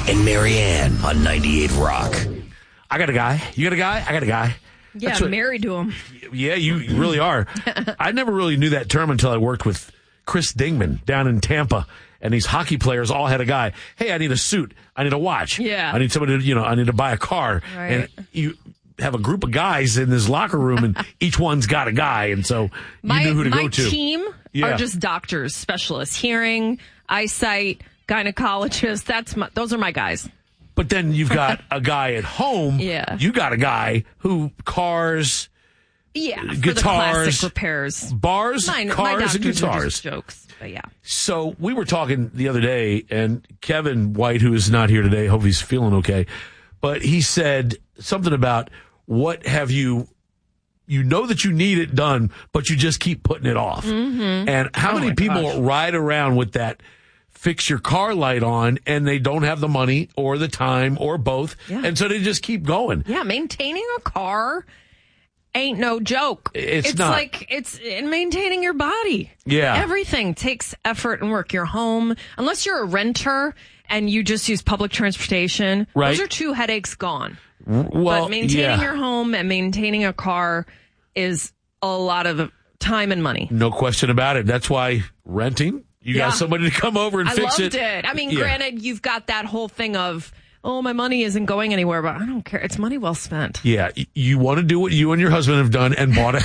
and Marianne on 98 Rock. I got a guy. You got a guy? I got a guy. Yeah, I'm married to him. Yeah, you really are. I never really knew that term until I worked with Chris Dingman down in Tampa. And these hockey players all had a guy. Hey, I need a suit. I need a watch. Yeah. I need somebody to, I need to buy a car. Right. And you have a group of guys in this locker room, and each one's got a guy. And so you knew who to go to. My team are just doctors, specialists, hearing, eyesight, gynecologists. Those are my guys. But then you've got a guy at home. Yeah. You got a guy who cars, for guitars, the classic repairs, bars, cars, and guitars. Jokes, but yeah. So we were talking the other day, and Kevin White, who is not here today, hope he's feeling okay, but he said something about what have you know that you need it done, but you just keep putting it off. Mm-hmm. And how many people ride around with that fix your car light on, and they don't have the money or the time or both, and so they just keep going. Yeah, maintaining a car ain't no joke. It's not. Like it's in maintaining your body. Yeah. Everything takes effort and work. Your home, unless you're a renter and you just use public transportation, right. Those are 2 headaches gone. Well, but maintaining your home and maintaining a car is a lot of time and money. No question about it. That's why renting, you got somebody to come over and fix it. I loved it. I mean, granted, you've got that whole thing of, oh, my money isn't going anywhere, but I don't care. It's money well spent. Yeah. You want to do what you and your husband have done and bought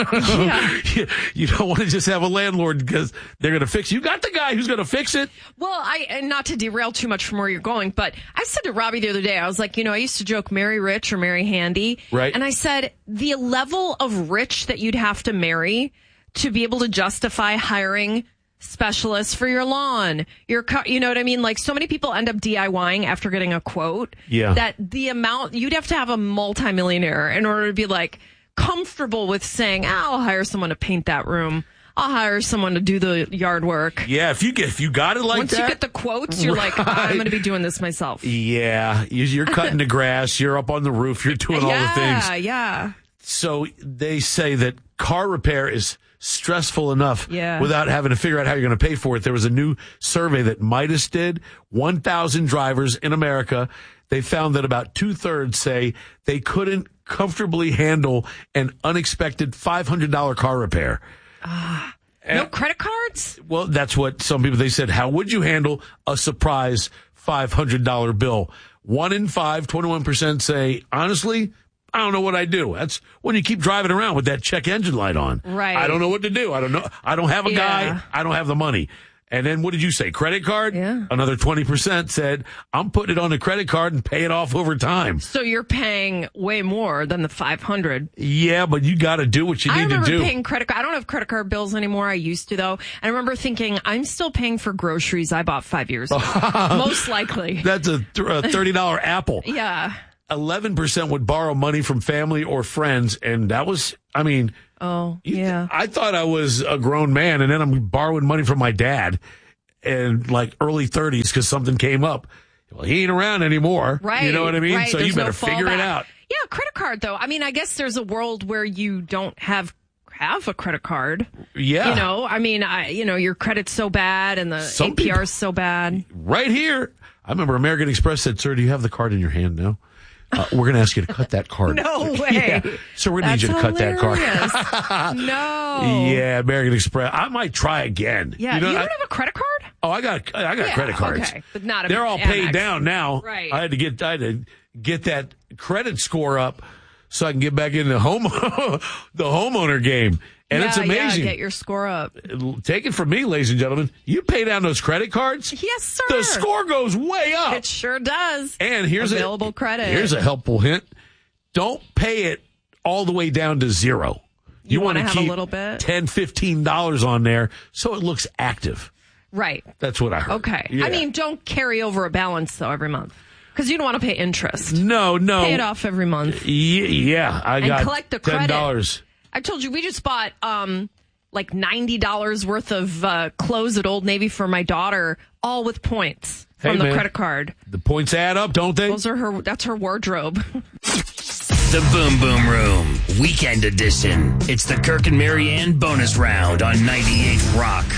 it. You don't want to just have a landlord because they're going to fix it. You got the guy who's going to fix it. Well, and not to derail too much from where you're going, but I said to Robbie the other day, I was like, I used to joke marry rich or marry handy. Right. And I said the level of rich that you'd have to marry to be able to justify hiring specialists for your lawn, your car, you know what I mean? Like, so many people end up DIYing after getting a quote. Yeah. That the amount, you'd have to have a multimillionaire in order to be like comfortable with saying, I'll hire someone to paint that room. I'll hire someone to do the yard work. Yeah, if you got it like Once that. Once you get the quotes, you're like, I'm going to be doing this myself. Yeah, you're cutting the grass, you're up on the roof, you're doing all the things. Yeah. So they say that car repair is stressful enough without having to figure out how you're going to pay for it. There was a new survey that Midas did, 1,000 drivers in America. They found that about 2/3 say they couldn't comfortably handle an unexpected $500 car repair. No credit cards? Well, that's what some people, they said, how would you handle a surprise $500 bill? 1 in 5, 21% say, honestly, I don't know what I do. That's when you keep driving around with that check engine light on. Right. I don't know what to do. I don't know. I don't have a guy. I don't have the money. And then what did you say? Credit card? Yeah. Another 20% said, I'm putting it on a credit card and pay it off over time. So you're paying way more than the $500. Yeah, but you got to do what you need to do. I remember paying credit card. I don't have credit card bills anymore. I used to, though. I remember thinking, I'm still paying for groceries I bought 5 years ago. Most likely. That's a $30 apple. Yeah. 11% would borrow money from family or friends, and that was, I thought I was a grown man, and then I'm borrowing money from my dad in like early 30s because something came up. Well, he ain't around anymore. Right. You know what I mean? Right. So There's you better no figure it out. Yeah, credit card, though. I mean, I guess there's a world where you don't have a credit card. Yeah. Your credit's so bad and the APR's so bad. Right here. I remember American Express said, sir, do you have the card in your hand now? We're going to ask you to cut that card. No way. Yeah. So we're going to need you to cut that card. No. Yeah, American Express. I might try again. Yeah. You don't have a credit card? Oh, I got credit cards. Okay. But not They're all paid Amex. down now. Right. I had to get that credit score up so I can get back in the homeowner game. And it's amazing. Yeah, get your score up. Take it from me, ladies and gentlemen. You pay down those credit cards. Yes, sir. The score goes way up. It sure does. And here's available credit. Here's a helpful hint. Don't pay it all the way down to zero. You want to have keep a little bit? $10, $15 on there so it looks active. Right. That's what I heard. Okay. Yeah. I mean, don't carry over a balance, though, every month. Because you don't want to pay interest. No. Pay it off every month. Yeah. I got collect the credit. $10. I told you, we just bought like $90 worth of clothes at Old Navy for my daughter, all with points from the credit card. The points add up, don't they? That's her wardrobe. The Boom Boom Room, Weekend Edition. It's the Kirk and Marianne bonus round on 98 Rock.